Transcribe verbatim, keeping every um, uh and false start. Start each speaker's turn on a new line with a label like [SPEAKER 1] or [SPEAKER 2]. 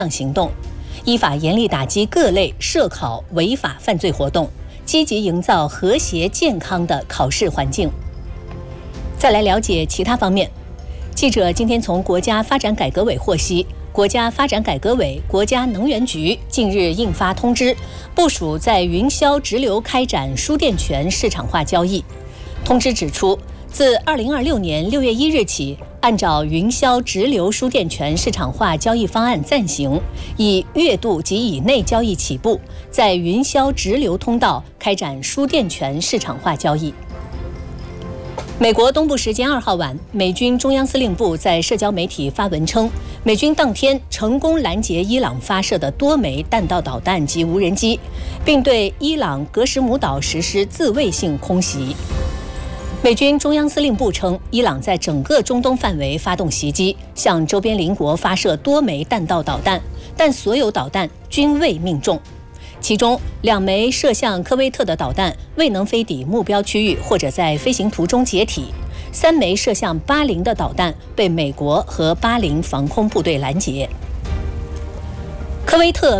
[SPEAKER 1] 行动，依法严厉打击各类涉考违法犯罪活动，积极营造和谐健康的考试环境。再来了解其他方面，记者今天从国家发展改革委获悉，国家发展改革委、国家能源局近日印发通知，部署在云霄直流开展输电权市场化交易。通知指出，自二零二六年六月一日起，按照云霄直流输电权市场化交易方案暂行，以月度及以内交易起步，在云霄直流通道开展输电权市场化交易。美国东部时间二号晚，美军中央司令部在社交媒体发文称，美军当天成功拦截伊朗发射的多枚弹道导弹及无人机，并对伊朗格什姆岛实施自卫性空袭。美军中央司令部称，伊朗在整个中东范围发动袭击，向周边邻国发射多枚弹道导弹，但所有导弹均未命中。其中两枚射向科威特的导弹未能飞抵目标区域，或者在飞行途中解体；三枚射向巴林的导弹被美国和巴林防空部队拦截。科威特